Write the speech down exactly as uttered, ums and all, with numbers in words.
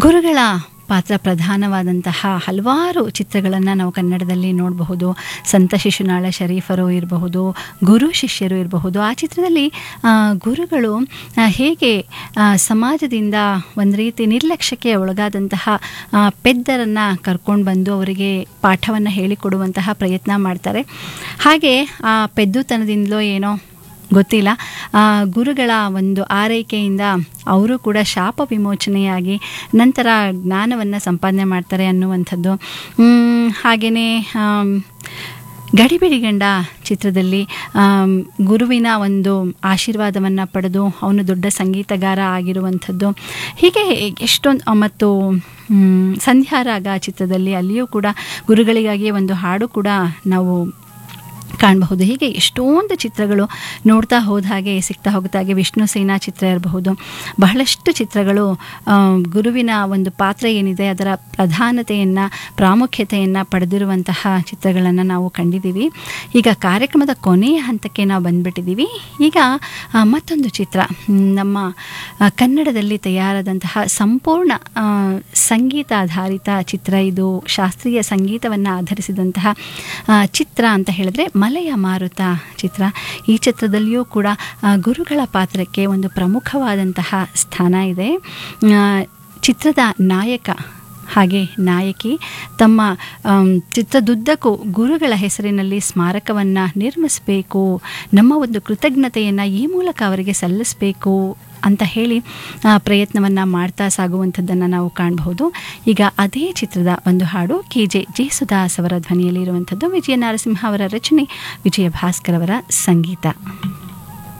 ಗುರುಗಳ ಪಾತ್ರ ಪ್ರಧಾನವಾದಂತಹ ಹಲವಾರು ಚಿತ್ರಗಳನ್ನು ನಾವು ಕನ್ನಡದಲ್ಲಿ ನೋಡಬಹುದು. ಸಂತ ಶಿಶುನಾಳ ಶರೀಫರು ಇರಬಹುದು, ಗುರು ಶಿಷ್ಯರು ಇರಬಹುದು. ಆ ಚಿತ್ರದಲ್ಲಿ ಗುರುಗಳು ಹೇಗೆ ಸಮಾಜದಿಂದ ಒಂದು ರೀತಿ ನಿರ್ಲಕ್ಷ್ಯಕ್ಕೆ ಒಳಗಾದಂತಹ ಪೆದ್ದರನ್ನು ಕರ್ಕೊಂಡು ಬಂದು ಅವರಿಗೆ ಪಾಠವನ್ನು ಹೇಳಿಕೊಡುವಂತಹ ಪ್ರಯತ್ನ ಮಾಡ್ತಾರೆ. ಹಾಗೆ ಆ ಪೆದ್ದುತನದಿಂದಲೋ ಏನೋ ಗೊತ್ತಿಲ್ಲ, ಗುರುಗಳ ಒಂದು ಆರೈಕೆಯಿಂದ ಅವರು ಕೂಡ ಶಾಪ ವಿಮೋಚನೆಯಾಗಿ ನಂತರ ಜ್ಞಾನವನ್ನು ಸಂಪಾದನೆ ಮಾಡ್ತಾರೆ ಅನ್ನುವಂಥದ್ದು. ಹಾಗೆಯೇ ಗಡಿಬಿಡಿಗಂಡ ಚಿತ್ರದಲ್ಲಿ ಗುರುವಿನ ಒಂದು ಆಶೀರ್ವಾದವನ್ನು ಪಡೆದು ಅವನು ದೊಡ್ಡ ಸಂಗೀತಗಾರ ಆಗಿರುವಂಥದ್ದು. ಹೀಗೆ ಎಷ್ಟೊಂದು, ಮತ್ತು ಸಂಧ್ಯಾರಾಗ ಚಿತ್ರದಲ್ಲಿ ಅಲ್ಲಿಯೂ ಕೂಡ ಗುರುಗಳಿಗಾಗಿಯೇ ಒಂದು ಹಾಡು ಕೂಡ ನಾವು ಕಾಣಬಹುದು. ಹೀಗೆ ಎಷ್ಟೊಂದು ಚಿತ್ರಗಳು ನೋಡ್ತಾ ಹೋದ ಹಾಗೆ ಸಿಗ್ತಾ ಹೋಗ್ತಾ ಹಾಗೆ ವಿಷ್ಣು ಸೇನಾ ಚಿತ್ರ ಇರಬಹುದು. ಬಹಳಷ್ಟು ಚಿತ್ರಗಳು ಗುರುವಿನ ಒಂದು ಪಾತ್ರ ಏನಿದೆ ಅದರ ಪ್ರಧಾನತೆಯನ್ನು, ಪ್ರಾಮುಖ್ಯತೆಯನ್ನು ಪಡೆದಿರುವಂತಹ ಚಿತ್ರಗಳನ್ನು ನಾವು ಕಂಡಿದ್ದೀವಿ. ಈಗ ಕಾರ್ಯಕ್ರಮದ ಕೊನೆಯ ಹಂತಕ್ಕೆ ನಾವು ಬಂದುಬಿಟ್ಟಿದ್ದೀವಿ. ಈಗ ಮತ್ತೊಂದು ಚಿತ್ರ, ನಮ್ಮ ಕನ್ನಡದಲ್ಲಿ ತಯಾರಾದಂತಹ ಸಂಪೂರ್ಣ ಸಂಗೀತ ಆಧಾರಿತ ಚಿತ್ರ. ಇದು ಶಾಸ್ತ್ರೀಯ ಸಂಗೀತವನ್ನು ಆಧರಿಸಿದಂತಹ ಚಿತ್ರ ಅಂತ ಹೇಳಿದ್ರೆ ಮಲೆಯ ಮಾರುತ ಚಿತ್ರ. ಈ ಚಿತ್ರದಲ್ಲಿಯೂ ಕೂಡ ಗುರುಗಳ ಪಾತ್ರಕ್ಕೆ ಒಂದು ಪ್ರಮುಖವಾದಂತಹ ಸ್ಥಾನ ಇದೆ. ಚಿತ್ರದ ನಾಯಕ ಹಾಗೆ ನಾಯಕಿ ತಮ್ಮ ಚಿತ್ರದುದ್ದಕ್ಕೂ ಗುರುಗಳ ಹೆಸರಿನಲ್ಲಿ ಸ್ಮಾರಕವನ್ನು ನಿರ್ಮಿಸಬೇಕು, ನಮ್ಮ ಒಂದು ಕೃತಜ್ಞತೆಯನ್ನು ಈ ಮೂಲಕ ಅವರಿಗೆ ಸಲ್ಲಿಸಬೇಕು ಅಂತ ಹೇಳಿ ಪ್ರಯತ್ನವನ್ನು ಮಾಡ್ತಾ ಸಾಗುವಂಥದ್ದನ್ನು ನಾವು ಕಾಣಬಹುದು. ಈಗ ಅದೇ ಚಿತ್ರದ ಒಂದು ಹಾಡು ಕೆ ಜೆ ಜೇಸುದಾಸ್ ಅವರ ಧ್ವನಿಯಲ್ಲಿ ಇರುವಂಥದ್ದು, ವಿಜಯ ನರಸಿಂಹ ಅವರ ರಚನೆ, ವಿಜಯ ಭಾಸ್ಕರ್ ಅವರ ಸಂಗೀತ.